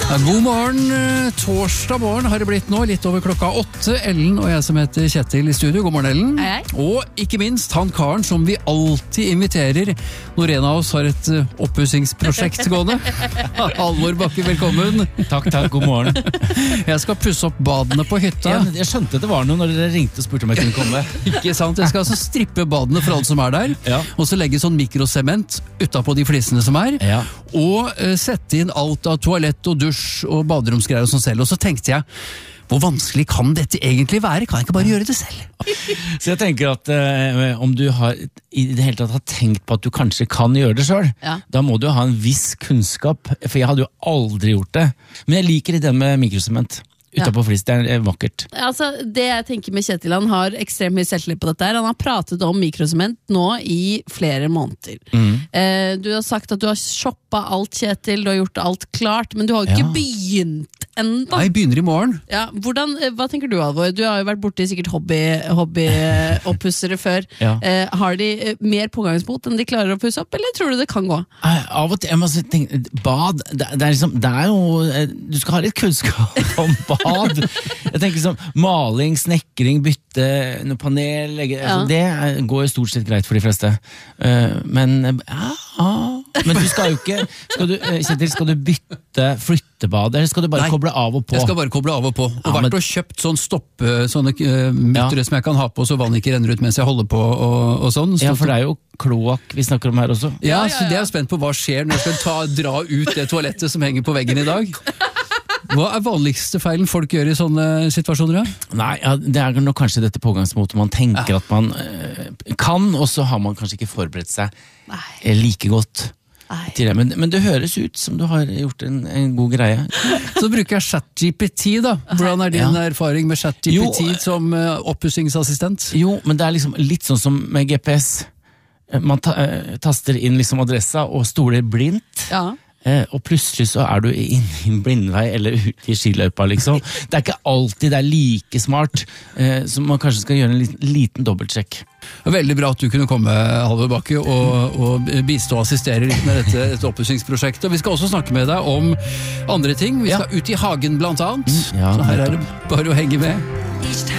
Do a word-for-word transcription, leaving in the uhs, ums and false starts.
Ja, god morgen, torsdag morgen har det blitt nå, litt over klokka åtte. Ellen og jeg som heter Kjetil i studio. God morgen, Ellen. Hei, hei. Og ikke minst han karen som vi alltid inviterer når en av oss har et oppussingsprosjekt gående. Halvor Bakke, velkommen. Takk, takk, god morgen. Jeg skal pusse opp badene på hytta. Jeg, jeg skjønte det var noe når dere ringte og spurte om jeg kunne komme. Ikke sant? Jeg skal altså strippe badene for alle som er der, Ja. og så legge sånn mikrosement utenpå de flisene som er, Ja. og uh, sette inn alt av toalett og dusj og baderomsgreier og sånn selv. Og så tenkte jeg, hvor vanskelig kan dette egentlig være? Kan jeg ikke bare gjøre det selv? Så jeg tenker at eh, om du har i det hele tatt har tenkt på at du kanskje kan gjøre det selv, Ja. da må du ha en viss kunnskap, for jeg hadde jo aldri gjort det. Men jeg liker det med mikrosement. Utenpå flis, det er vakkert. Altså, det jeg tenker med Kjetil, han har ekstremt mye selvtillit på dette her. Han har pratet om mikrosement nå i flere måneder. Mm. Eh, du har sagt at du har shoppet alt, Kjetil, du har gjort alt klart, men du har jo ikke Ja. begynt enda. Nei, begynner i morgen. Ja, hvordan, eh, hva tenker du, Alvor? Du har jo vært borte i sikkert hobby, hobby-oppussere før. Ja. Eh, har de eh, mer pågangsmot enn de klarer å pusse opp, eller tror du det kan gå? Eh, Av og til, jeg må si, tenke, bad, det, det, er liksom, det er jo, eh, du skal ha litt kunnskap om bad. Jeg tenker liksom, maling, snekring, bytte, noe panel, legge, Ja. altså, det er- går jo stort sett greit for de fleste. Eh, men, eh, ja, ja. Men du skal jo ikke, skal du, eh, Kjetil, skal du bytte flyttebad, eller skal du bare Nei. koble av og på? Jeg skal bare koble av og på. Og Ja, vært men- og kjøpt sånn stoppe, sånne uh, muttere Ja. som jeg kan ha på, så vann ikke renner ut mens jeg holder på og, og sånn. Ja, for det er jo kloakk vi snakker om her også. Ja, Ja, ja, så det er jeg spent på hva skjer når jeg skal ta, dra ut det toalettet som henger på veggen i dag. Hva er vanligste feilen folk gjør i sånne situasjoner? Ja? Nei, ja, det er nok kanskje dette pågangsmåtet man tenker at man eh, kan, og så har man kanskje ikke forberedt seg Nei. eh, like godt Nei. til det. Men, men det høres ut som du har gjort en, en god greie. Så bruker jeg ChatGPT da. Hvordan er din Ja. erfaring med ChatGPT Jo, som uh, oppussingsassistent? Jo, men det er liksom litt sånn som med G P S. Eh, Man ta, eh, taster inn liksom adressa og stoler blindt. Ja. Eh, og plutselig så er du inne i en blindvei eller ute i skiløypa, liksom. Det er ikke alltid det er like smart, eh, så man kanskje skal gjøre en liten, liten dobbeltsjekk. Veldig bra at du kunne komme, Halvor Bakke, og, og bistå og assistere litt med dette, dette oppussingsprosjektet. Og vi skal også snakke med deg om andre ting. Vi skal ut i hagen blant annet. Mm, ja, så her er nettopp. det bare å henge med. Each time